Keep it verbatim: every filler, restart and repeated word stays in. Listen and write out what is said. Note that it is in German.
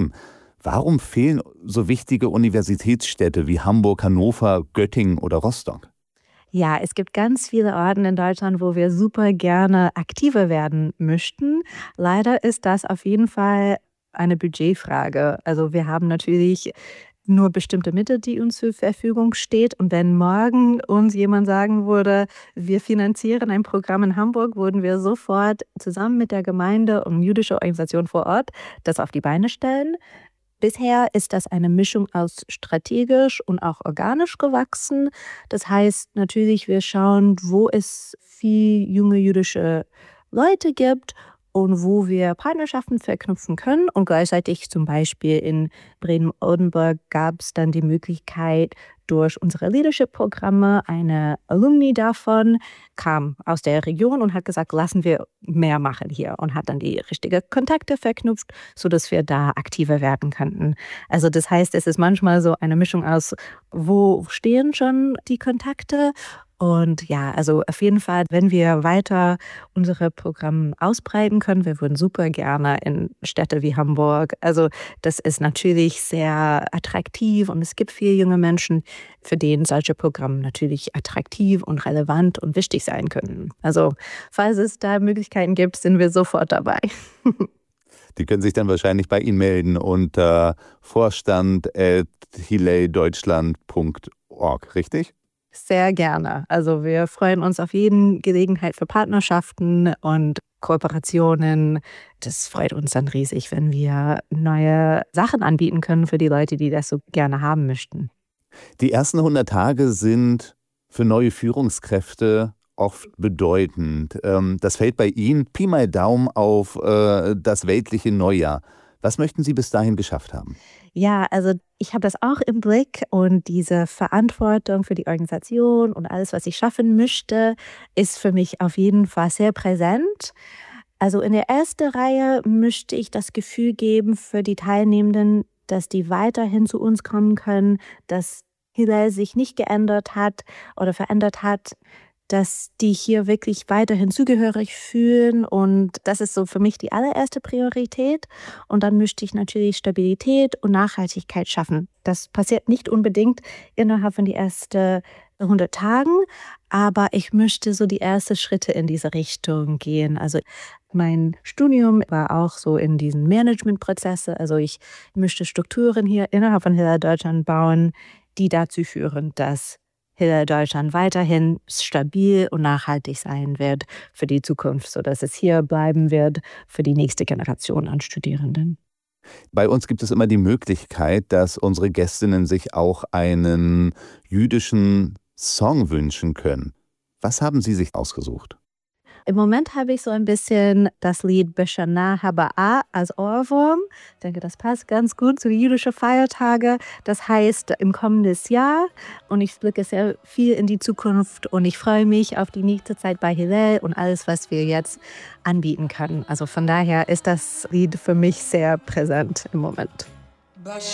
Problem. Warum fehlen so wichtige Universitätsstädte wie Hamburg, Hannover, Göttingen oder Rostock? Ja, es gibt ganz viele Orte in Deutschland, wo wir super gerne aktiver werden möchten. Leider ist das auf jeden Fall eine Budgetfrage. Also wir haben natürlich nur bestimmte Mittel, die uns zur Verfügung steht. Und wenn morgen uns jemand sagen würde, wir finanzieren ein Programm in Hamburg, würden wir sofort zusammen mit der Gemeinde und jüdischer Organisation vor Ort das auf die Beine stellen. Bisher ist das eine Mischung aus strategisch und auch organisch gewachsen. Das heißt natürlich, wir schauen, wo es viel junge jüdische Leute gibt und wo wir Partnerschaften verknüpfen können. Und gleichzeitig zum Beispiel in Bremen-Oldenburg gab es dann die Möglichkeit, durch unsere Leadership-Programme, eine Alumni davon kam aus der Region und hat gesagt, lassen wir mehr machen hier und hat dann die richtigen Kontakte verknüpft, sodass wir da aktiver werden könnten. Also das heißt, es ist manchmal so eine Mischung aus, wo stehen schon die Kontakte. Und ja, also auf jeden Fall, wenn wir weiter unsere Programme ausbreiten können, wir würden super gerne in Städte wie Hamburg. Also das ist natürlich sehr attraktiv und es gibt viele junge Menschen, für denen solche Programme natürlich attraktiv und relevant und wichtig sein können. Also falls es da Möglichkeiten gibt, sind wir sofort dabei. Die können sich dann wahrscheinlich bei Ihnen melden unter vorstand at hillel deutschland punkt org, richtig? Sehr gerne. Also wir freuen uns auf jede Gelegenheit für Partnerschaften und Kooperationen. Das freut uns dann riesig, wenn wir neue Sachen anbieten können für die Leute, die das so gerne haben möchten. Die ersten hundert Tage sind für neue Führungskräfte oft bedeutend. Das fällt bei Ihnen Pi mal Daumen auf das weltliche Neujahr. Was möchten Sie bis dahin geschafft haben? Ja, also ich habe das auch im Blick und diese Verantwortung für die Organisation und alles, was ich schaffen möchte, ist für mich auf jeden Fall sehr präsent. Also in der ersten Reihe möchte ich das Gefühl geben für die Teilnehmenden, dass die weiterhin zu uns kommen können, dass Hillel sich nicht geändert hat oder verändert hat, dass die hier wirklich weiterhin zugehörig fühlen und das ist so für mich die allererste Priorität. Und dann möchte ich natürlich Stabilität und Nachhaltigkeit schaffen. Das passiert nicht unbedingt innerhalb von den ersten hundert Tagen, aber ich möchte so die ersten Schritte in diese Richtung gehen. Also mein Studium war auch so in diesen Managementprozesse. Also ich möchte Strukturen hier innerhalb von Hillel Deutschland bauen, die dazu führen, dass Hillel Deutschland weiterhin stabil und nachhaltig sein wird für die Zukunft, sodass es hier bleiben wird für die nächste Generation an Studierenden. Bei uns gibt es immer die Möglichkeit, dass unsere Gästinnen sich auch einen jüdischen Song wünschen können. Was haben Sie sich ausgesucht? Im Moment habe ich so ein bisschen das Lied Beshana Haba'a als Ohrwurm. Ich denke, das passt ganz gut zu jüdischen Feiertagen. Das heißt im kommenden Jahr und ich blicke sehr viel in die Zukunft und ich freue mich auf die nächste Zeit bei Hillel und alles, was wir jetzt anbieten können. Also von daher ist das Lied für mich sehr präsent im Moment.